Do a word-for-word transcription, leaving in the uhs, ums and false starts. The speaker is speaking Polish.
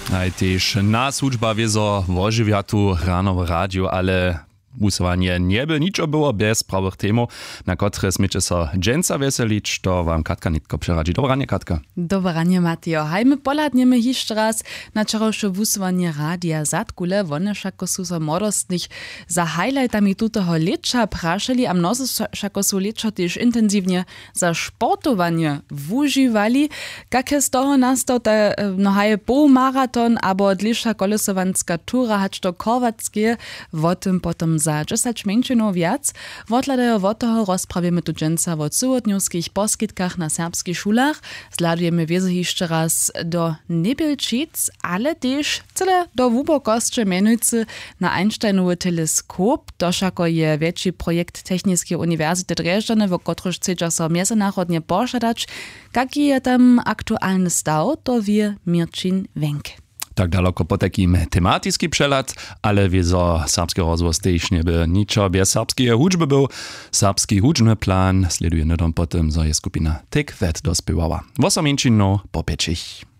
Aj tež nas hudžba wiezo wożywia tu rano w radiu, ale usłanie nie by niczo było bez prawych temów, na które smycie so dżęca weselić, to wam Katka Nitko przeradzi. Dobranie, Katka. Dobranie, Mateo. Hajmy poladniemy jeszcze raz na czarowsze wusłanie radia Zatkule, one szako su so modostnych za highlightami tutego lecza praszeli, a mnozy szako su lecza też intensywnie za sportowanie wużywali. Jakie z toho nastał ta no haje półmaraton, albo dlisza kolesowanska tura, hacz to korwackie, o tym potem za dziesięć mięczynów wiac. Wotladejo od toho rozprawimy tu dżęca o cudotniuskich poskitkach na serbskich szulach. Zladujemy wieze jeszcze raz do Niebelčic, ale też cele do Wubokostcze menujcy na Einsteinowy teleskop. To szako je większy projekt Techniskiej Uniwersytety Dreżdżany, w którym chcecie so międzynarodnie poszadać. Jaki je tam aktualny staw, to wie Mirčin Wenk. Tak daleko po takim tematyczny przelat, ale wiezo serbski rozwoz też nie by niczo bez serbskiej hudżby był. Serbski hudżny plan sleduje nedom potem, że je skupina Tek Wet dospywała. Wosa mięczino po pieczich.